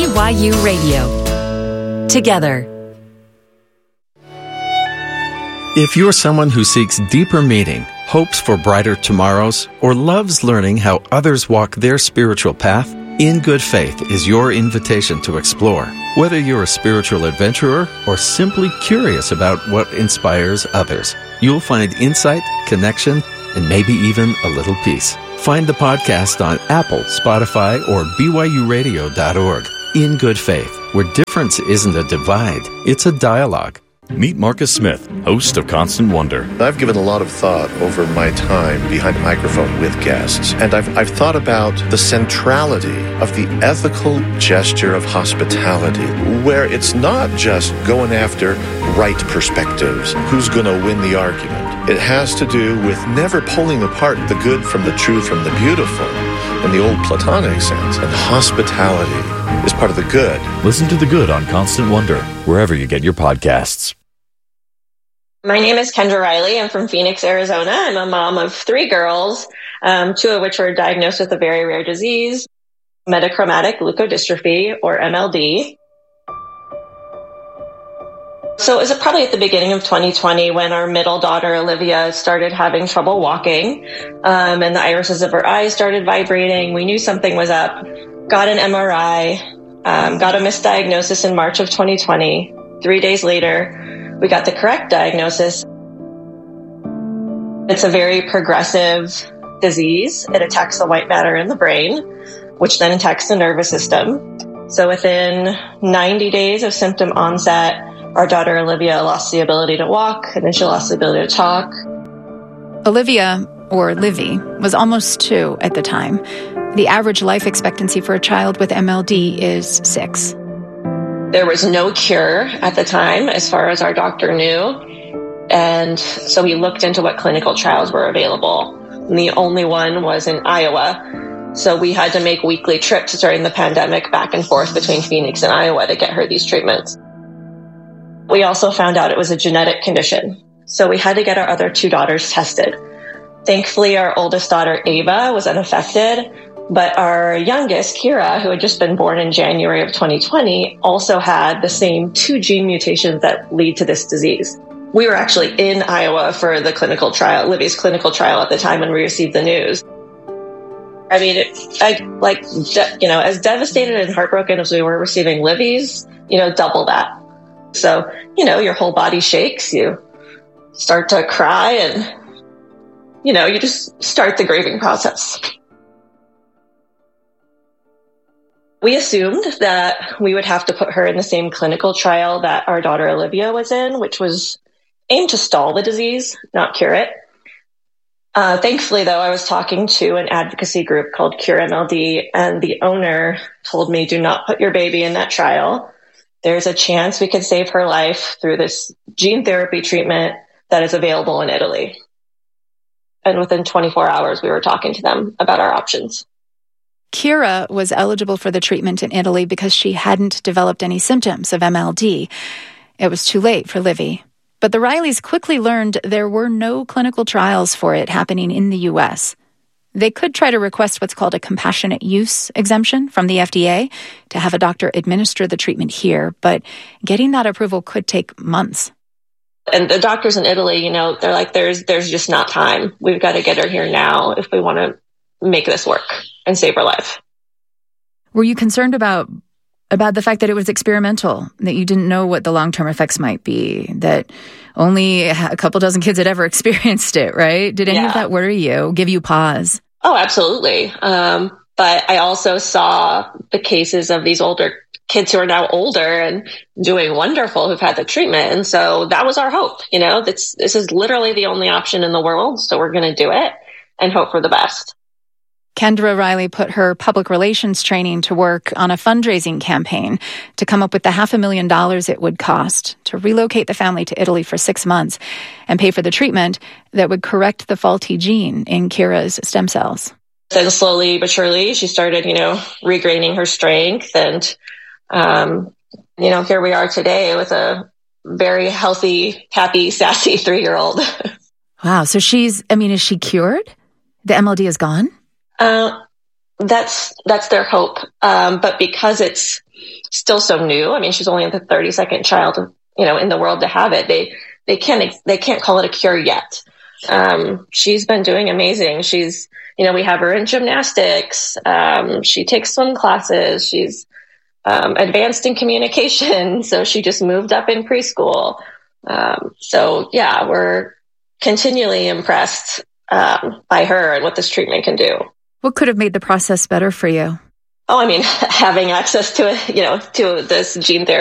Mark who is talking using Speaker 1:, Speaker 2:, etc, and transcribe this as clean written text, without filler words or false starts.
Speaker 1: BYU Radio. Together.
Speaker 2: If you're someone who seeks deeper meaning, hopes for brighter tomorrows, or loves learning how others walk their spiritual path, In Good Faith is your invitation to explore. Whether you're a spiritual adventurer or simply curious about what inspires others, you'll find insight, connection, and maybe even a little peace. Find the podcast on Apple, Spotify, or BYURadio.org. In Good Faith, where difference isn't a divide, it's a dialogue.
Speaker 3: Meet Marcus Smith, host of Constant Wonder.
Speaker 4: I've given a lot of thought over my time behind a microphone with guests, and I've thought about the centrality of the ethical gesture of hospitality, where it's not just going after right perspectives, who's going to win the argument. It has to do with never pulling apart the good from the true from the beautiful in the old Platonic sense, and hospitality is part of the good.
Speaker 3: Listen to The Good on Constant Wonder, wherever you get your podcasts.
Speaker 5: My name is Kendra Riley. I'm from Phoenix, Arizona. I'm a mom of 3 girls, 2 of which were diagnosed with a very rare disease, metachromatic leukodystrophy, or MLD. So it was probably at the beginning of 2020 when our middle daughter, Olivia, started having trouble walking, and the irises of her eyes started vibrating. We knew something was up, got an MRI, got a misdiagnosis in March of 2020. 3 days later, we got the correct diagnosis. It's a very progressive disease. It attacks the white matter in the brain, which then attacks the nervous system. So within 90 days of symptom onset, our daughter Olivia lost the ability to walk, and then she lost the ability to talk.
Speaker 6: Olivia, or Livy, was almost 2 at the time. The average life expectancy for a child with MLD is 6.
Speaker 5: There was no cure at the time, as far as our doctor knew. And so we looked into what clinical trials were available. And the only one was in Iowa. So we had to make weekly trips during the pandemic back and forth between Phoenix and Iowa to get her these treatments. We also found out it was a genetic condition. So we had to get our other 2 daughters tested. Thankfully, our oldest daughter, Ava, was unaffected. But our youngest, Kira, who had just been born in January of 2020, also had the same 2 gene mutations that lead to this disease. We were actually in Iowa for the clinical trial, Livy's clinical trial at the time when we received the news. I mean, as devastated and heartbroken as we were receiving Livy's, double that. So, your whole body shakes, you start to cry, and, you just start the grieving process. We assumed that we would have to put her in the same clinical trial that our daughter Olivia was in, which was aimed to stall the disease, not cure it. Thankfully, though, I was talking to an advocacy group called Cure MLD, and the owner told me, do not put your baby in that trial. There's a chance we could save her life through this gene therapy treatment that is available in Italy. And within 24 hours, we were talking to them about our options.
Speaker 6: Kira was eligible for the treatment in Italy because she hadn't developed any symptoms of MLD. It was too late for Livy. But the Rileys quickly learned there were no clinical trials for it happening in the U.S. They could try to request what's called a compassionate use exemption from the FDA to have a doctor administer the treatment here, but getting that approval could take months.
Speaker 5: And the doctors in Italy, they're like, there's just not time. We've got to get her here now if we want to make this work and save her life.
Speaker 6: Were you concerned about the fact that it was experimental, that you didn't know what the long-term effects might be, that only a couple dozen kids had ever experienced it, right? Did any of that worry you, give you pause?
Speaker 5: Oh, absolutely. But I also saw the cases of these older kids who are now older and doing wonderful, who've had the treatment. And so that was our hope. This is literally the only option in the world. So we're going to do it and hope for the best.
Speaker 6: Kendra Riley put her public relations training to work on a fundraising campaign to come up with the $500,000 it would cost to relocate the family to Italy for 6 months and pay for the treatment that would correct the faulty gene in Kira's stem cells.
Speaker 5: So slowly but surely, she started, regaining her strength. And, here we are today with a very healthy, happy, sassy 3-year-old.
Speaker 6: Wow. So is she cured? The MLD is gone?
Speaker 5: That's their hope. But because it's still so new. I mean, she's only the 32nd child, in the world to have it. They can't call it a cure yet. She's been doing amazing. She's, we have her in gymnastics. She takes swim classes. She's advanced in communication. So she just moved up in preschool. So yeah, we're continually impressed by her and what this treatment can do.
Speaker 6: What could have made the process better for you?
Speaker 5: Oh, I mean, having access to it, to this gene therapy